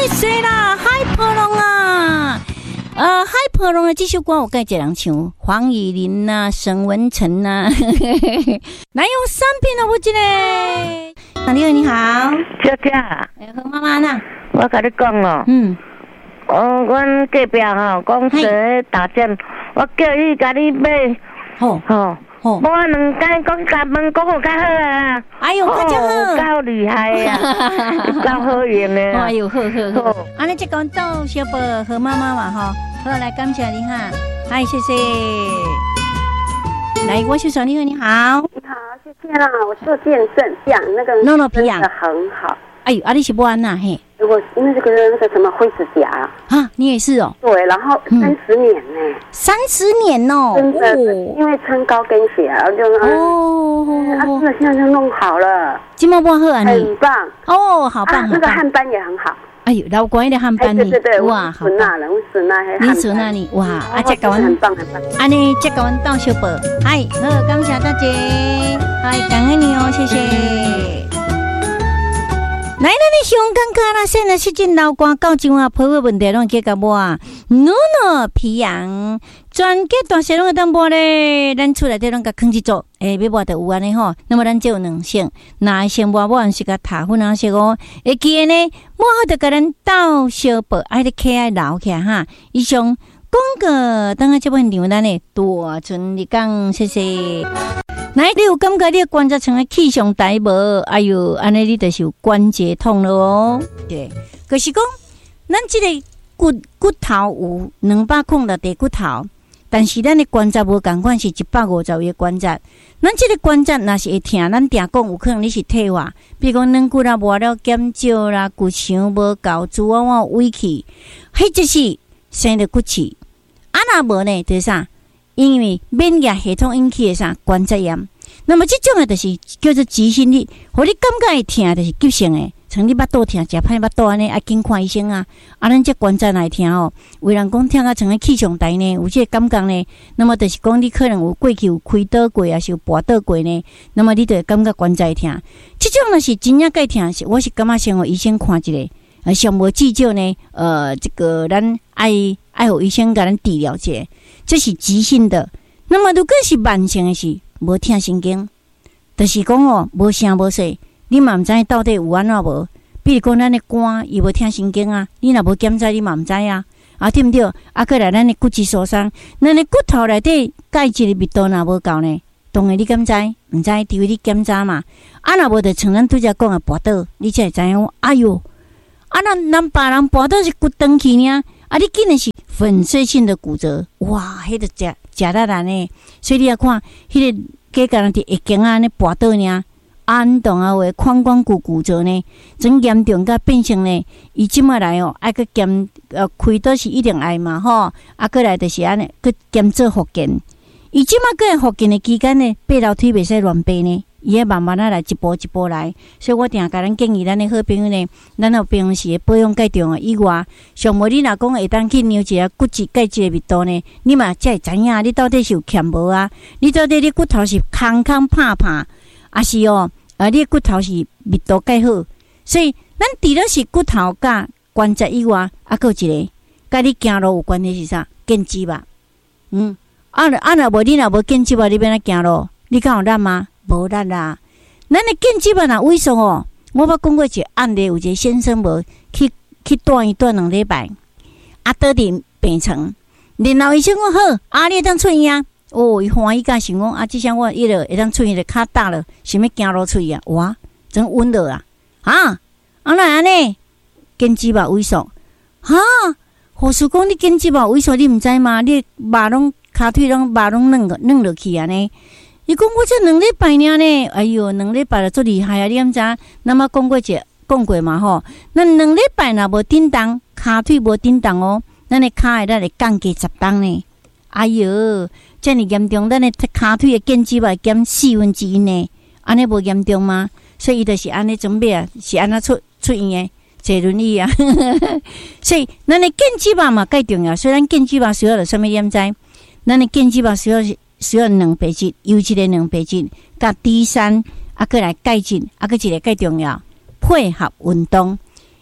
谁啦？海波浪啊！海波浪的这首歌我该一人唱，黄以玲呐、沈文成呐、哪有三片啊？我这个，你好，你好， 小姐， 何妈妈呢？ 我跟你讲哦，阮隔壁吼讲说打针，我叫伊甲你买， 好， 无两间讲甲问讲有较好啊， 哎呦，较好， 够厉害啊，够好用的， 哎呦，好，安尼这个到小宝何妈妈嘛哈，好来感谢你哈，嗨，谢谢。来，我秀爽，你好，你好， 谢谢啦，我做健身养那个弄皮养的很好。 哎呦，你是不安呐嘿？ 我因为那个什么灰指甲啊，你也是哦。 对，然后30年呢 ，30年哦， 真的，因为穿高跟鞋，然后就真的现在就弄好了， 这么不好啊？ 很棒哦，好棒， 那个汗斑也很好。 哎呦，老乖的汗斑， 对， 哇，好棒！我孙那你孙那里哇，这个很棒。 安尼这个阮到小宝，嗨，好，感谢大姐，嗨，感恩你哦，谢谢。来，咱的香港卡拉现在是进老歌到今啊，婆婆问题拢解决无啊？努皮养，全家大小拢会当播咧，咱厝内底拢甲放一组，要播就有安尼吼。那么咱就有2色，那先播播是甲塔粉色哦。会记呢，抹好就甲咱倒小宝，爱的可爱留起来哈。以上广告，等下这本场咱的大春日讲，谢谢。来，你有感觉你的关节层的气上大无？哎呦，安尼你就是有关节痛了哦。对，可是讲，咱这个骨头有200的骨头，但是咱的关节无同款，是150个关节。咱这个关节若是会痛，咱定讲有可能你是退化，比如讲软骨啦、磨了减少啦、骨强无够、主要委屈，迄就是生了骨刺。若无呢，就是啥？因为免疫系统引起的啥关节炎，那么这种的就是叫做急性的，互你感觉会痛，就是急性的，像你巴肚痛，食歹巴肚安尼，要紧看医生啊！咱这关节来痛哦，有人讲痛啊，像个气上大呢，有这个感觉呢，那么就是讲你可能有过去有开刀过啊，是有跋倒过呢，那么你就会感觉关节痛。这种呢是真正该痛，我是感觉先互医生看一下，上无至少呢，这个咱爱互医生甲咱治疗一下。这是急性的，那么如果是慢性的是无痛神经，就是讲哦无声无息，你嘛毋知到底有安怎无？比如讲咱的肝伊无痛神经啊，你若无检查你嘛毋知啊，对毋对？过来咱的骨质疏松，咱的骨头内底钙质的密度若无够呢，当然你敢知？毋知，除非你检查嘛。若无就像咱拄则讲的跋倒，你才会知影。哎哟，咱别人跋倒是骨断去呢。你竟然是粉碎性的骨折，哇！迄个食得难呢，所以你要看，迄个假甲人伫会经安尼跋倒呢，安动啊，为髋关节骨折呢，真严重甲变成呢，伊即摆来哦，爱去检开刀是一定爱嘛吼，过来就是安尼，去检做复健。伊即摆个复健的期间呢，爬楼梯袂使乱爬呢。伊会慢慢来，一步一步来，所以我定甲咱建议咱的好朋友呢，咱有平时保养介重要以外，上无你若讲会当去量一下骨质钙质的密度呢，你嘛才会知影你到底是有欠无啊？你到底你骨头是空拍，还是你骨头是密度介好？所以咱除了是骨头甲关节以外，还有一个甲你走路有关系是啥？健肌吧？若无你若无健肌吧，你要哪行路？你敢有力吗？无力啦，咱的健肌吧，若萎缩哦。我捌讲过一个案例，有一个先生无去断2礼拜，倒伫病床。然后医生讲好，你会当出院啊？伊欢喜甲想讲即项我会当出院，就骹大了，想要行路出去啊？哇，真稳了啊！哪安尼？健肌吧萎缩护士讲你健肌吧萎缩，你毋知吗？你肉拢骹腿拢肉拢软落去安尼。伊讲我这2礼拜呢，哎哟，2礼拜就足厉害啊！你毋知？那么讲过嘛吼，咱2礼拜若无振动，骹腿无振动哦，咱的骹会降低10磅呢。哎哟，这么严重，咱的骹腿的腱肌肉减1/4呢，安尼无严重吗？所以伊就是安尼准备啊，是安那出院的，坐轮椅啊。所以咱的腱肌肉嘛介重要，虽然腱肌肉需要什么验知？咱的腱肌肉需要蛋白质，优质的蛋白质，甲 D3，过来钙质，个一个介重要，配合运动。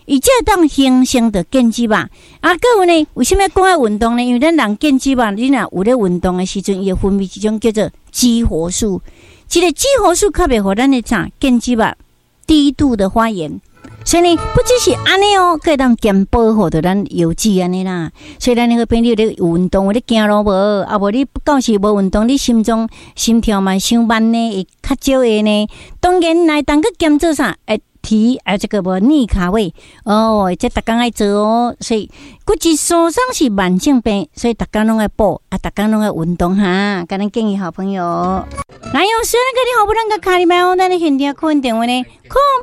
伊才当形成的腱肌肉。啊，各有呢，为什么讲爱运动呢？因为咱人腱肌肉，你若有咧运动的时阵，伊会分泌一种叫做激活素。这个激活素较袂互咱的啥腱肌肉低度的发炎。所以呢，不只是安尼哦，可以当兼保护着咱腰肌安尼啦。所以咱那个朋友咧运动，有咧行路无？啊，无你到时无运动，你心跳嘛伤慢呢，会较少个呢。当然来当个兼做啥？提这个无逆卡位哦，这逐工爱做哦。所以骨质疏松是慢性病，所以逐工拢爱补啊，逐工拢爱运动哈。甲咱建议好朋友，来用虽然个你好不能个卡里麦哦，咱的现场扣印电话呢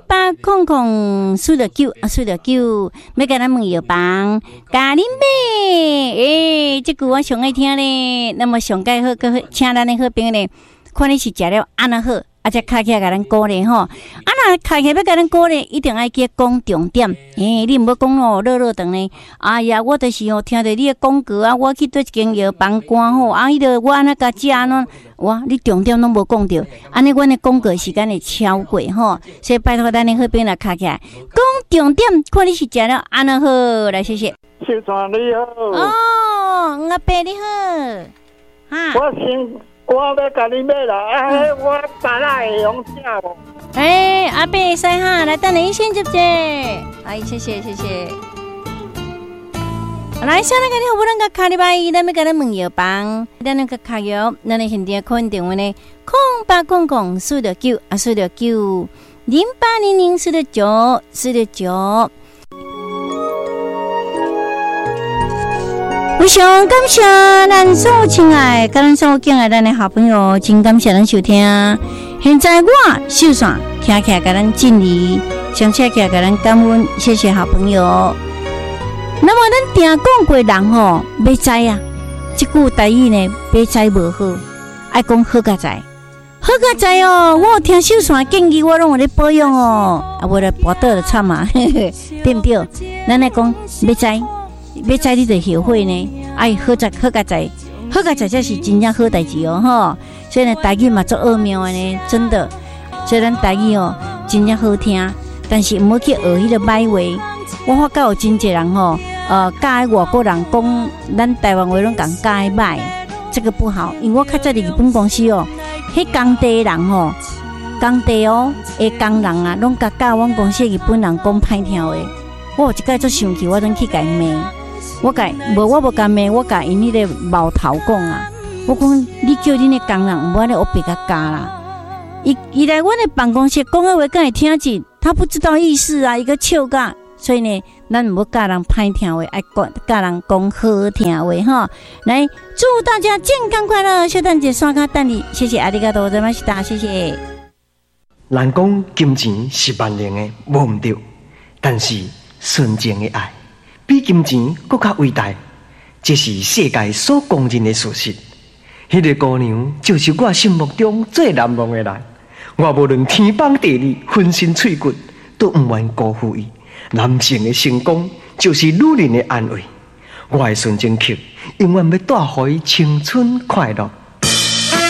，080049啊49，要甲咱问药房，咖喱妹，这句我上爱听咧。那么上介好，个请咱的好朋友呢，看你是食了安那好。啊，才开起来甲咱鼓励吼，啊，若开起来要甲咱鼓励，一定爱记讲重点。你毋要讲哦，乐长呢？哎呀，我就是哦，听着你的广告啊，我去对一间药房关吼，啊，迄个我安那甲食安怎？哇，你重点拢无讲着，安尼阮的广告时间会超过吼，所以拜托咱的好朋友来开起来，讲重点，看你是食了安那好，来谢谢。 小川你好。 哦，阿伯你好，哈。 我要甲你买啦，我爸仔会用食无？ 阿伯会使哈，来等你先接接。谢谢。来，现在个你好不能个卡里拜，咱要甲咱问药房，咱那个卡药，咱的现场扣印电话呢，080049啊49，08004949。非常感谢咱所有亲爱、甲咱所有敬爱咱的好朋友，真感谢咱收听。现在我秀伞徛起来，甲咱敬礼，上车起来，甲咱感恩，谢谢好朋友。那么咱定讲过人吼，要知啊，这句台语呢，要知无好，爱讲好甲知，好甲知哦。我有听秀伞建议，我拢有咧保养哦，啊，无咧跋倒就惨嘛，对不对？咱来讲要知。要知你就后悔呢，好甲知，好甲知才是真正好代志哦吼。所以呢，台语嘛做奥妙的呢，真的。所以咱台语哦，真正好听，但是唔好去学迄个歹话。我发觉有真侪人吼，教外国人讲咱台湾话拢讲教歹，这个不好。因为我较早伫日本公司哦，迄工地人吼，工地哦，工人啊，拢教阮公司日本人讲歹听话。我有一摆做生气，我拢去甲伊骂。我无甲骂，我甲因迄个矛头讲啊！我讲你叫恁的工人，唔好咧学别个教啦。伊来阮的办公室讲的话，敢会听进？他不知道意思啊，一个笑甲。所以呢，咱唔好教人歹听话，爱教人讲好听话哈。来，祝大家健康快乐，圣诞节刷卡等你，谢谢阿里嘎多，再马西达，谢谢。 人讲金钱是万能的，无毋对，但是纯情的爱比金钱更加伟大，这是世界所公认的事实。迄个姑娘就是我心目中最难忘的人，我无论天崩地裂，浑身碎骨都唔愿辜负伊。男性的成功就是女人的安慰，我的纯情客永远要带予伊青春快乐。